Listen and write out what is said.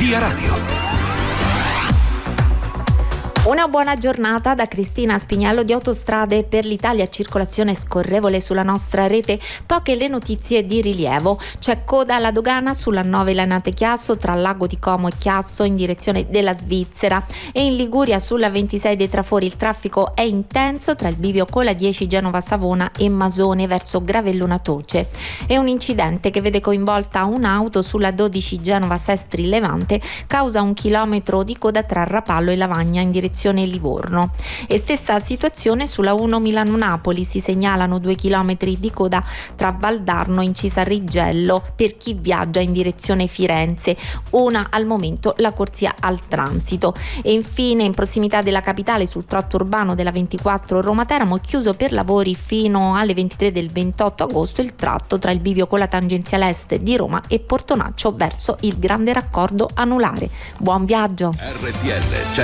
Via Radio. Una buona giornata da Cristina Spignello di Autostrade per l'Italia, circolazione scorrevole sulla nostra rete. Poche le notizie di rilievo. C'è coda alla dogana sulla 9 Lanate-Chiasso tra Lago di Como e Chiasso in direzione della Svizzera, e in Liguria sulla 26 dei Trafori il traffico è intenso tra il bivio con la 10 Genova-Savona e Masone verso Gravellona-Toce. E un incidente che vede coinvolta un'auto sulla 12 Genova-Sestri-Levante causa 1 chilometro di coda tra Rapallo e Lavagna in direzione Livorno. E stessa situazione sulla 1 Milano-Napoli, si segnalano 2 chilometri di coda tra Valdarno e Incisarrigello per chi viaggia in direzione Firenze, una al momento la corsia al transito. E infine in prossimità della capitale sul tratto urbano della 24 Roma-Teramo chiuso per lavori fino alle 23 del 28 agosto il tratto tra il bivio con la tangenziale est di Roma e Portonaccio verso il grande raccordo anulare. Buon viaggio! RTL